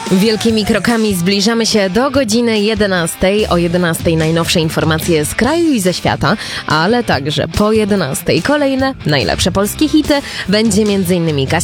Wielkimi krokami zbliżamy się do godziny 11. O 11 najnowsze informacje z kraju i ze świata, ale także po 11 kolejne najlepsze polskie hity. Będzie m.in. Kasia